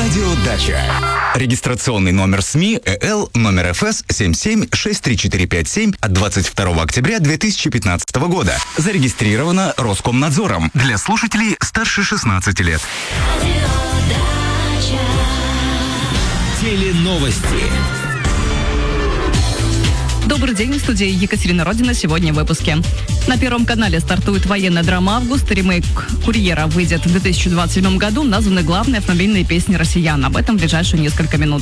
Радиодача. Регистрационный номер СМИ ЭЛ номер ФС 77-63457 от 22 октября 2015 года. Зарегистрировано Роскомнадзором для слушателей старше 16 лет. Теленовости. Добрый день, в студии Екатерина Родина. Сегодня в выпуске. На Первом канале стартует военная драма «Август». Ремейк «Курьера» выйдет в 2027 году, названный главной автомобильной песней россиян. Об этом в ближайшие несколько минут.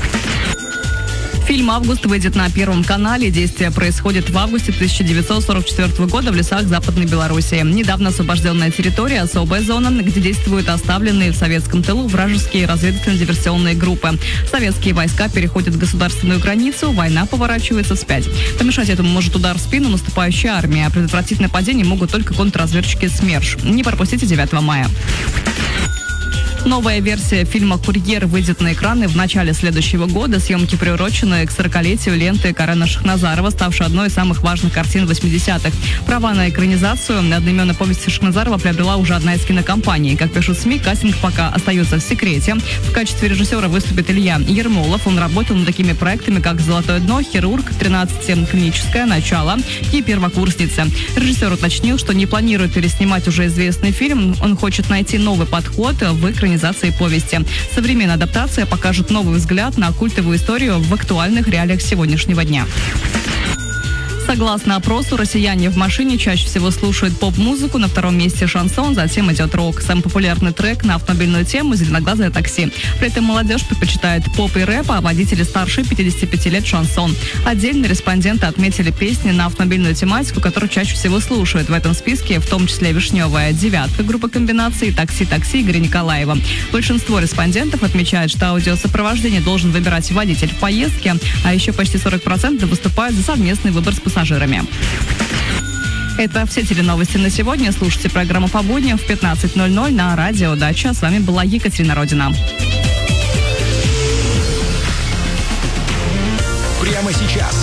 Фильм «Август» выйдет на Первом канале. Действие происходит в августе 1944 года в лесах Западной Белоруссии. Недавно освобожденная территория – особая зона, где действуют оставленные в советском тылу вражеские разведывательно-диверсионные группы. Советские войска переходят государственную границу, война поворачивается вспять. Помешать этому может удар в спину наступающей армии, а предотвратить нападение могут только контрразведчики СМЕРШ. Не пропустите 9 мая. Новая версия фильма «Курьер» выйдет на экраны в начале следующего года. Съемки приурочены к 40-летию ленты Карена Шахназарова, ставшей одной из самых важных картин 80-х. Права на экранизацию одноименной повести Шахназарова приобрела уже одна из кинокомпаний. Как пишут СМИ, кастинг пока остается в секрете. В качестве режиссера выступит Илья Ермолов. Он работал над такими проектами, как «Золотое дно», «Хирург», «13 клиническое», «Начало» и «Первокурсница». Режиссер уточнил, что не планирует переснимать уже известный фильм. Он хочет найти новый подход в экранизации повести. Современная адаптация покажет новый взгляд на культовую историю в актуальных реалиях сегодняшнего дня. Согласно опросу, россияне в машине чаще всего слушают поп-музыку, на втором месте шансон, затем идет рок. Самый популярный трек на автомобильную тему «Зеленоглазое такси». При этом молодежь предпочитает поп и рэп, а водители старше 55 лет шансон. Отдельно респонденты отметили песни на автомобильную тематику, которую чаще всего слушают. В этом списке в том числе «Вишневая девятка» группы комбинации, «Такси-такси» Игоря Николаева. Большинство респондентов отмечает, что аудиосопровождение должен выбирать водитель в поездке, а еще почти 40% выступают за совместный выбор с пассажирами. Это все теленовости на сегодня. Слушайте программу по будням в 15:00 на Радио Дача. С вами была Екатерина Родина. Прямо сейчас